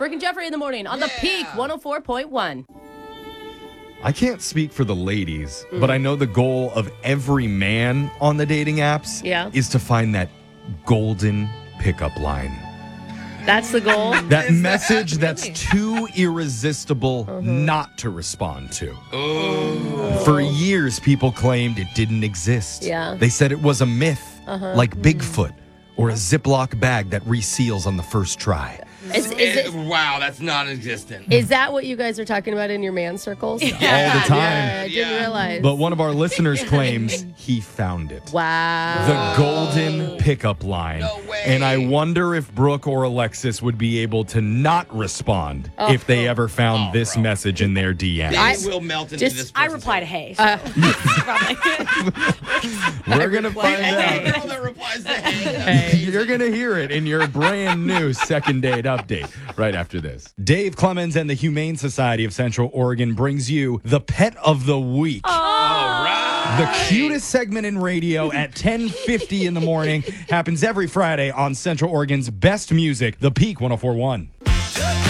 Brooke and Jeffrey in the morning on the Peak 104.1. I can't speak for the ladies, but I know the goal of every man on the dating apps is to find that golden pickup line. That's the goal. That message that's too irresistible not to respond to. For years, people claimed it didn't exist. Yeah. They said it was a myth, like Bigfoot or a Ziploc bag that reseals on the first try. Wow, that's non-existent. Is that what you guys are talking about in your man circles? All the time. Yeah, I didn't realize. But one of our listeners claims he found it. Wow. The golden pickup line. No way. And I wonder if Brooke or Alexis would be able to not respond if they ever found this message in their DM. They will melt into this. I reply to hey. We're going to find out. Girl that replies to hey. You're going to hear it in your brand new second date update right after this. Dave Clemens and the Humane Society of Central Oregon brings you the Pet of the Week. All right. The cutest segment in radio at 10:50 in the morning happens every Friday on Central Oregon's best music, the Peak 104.1.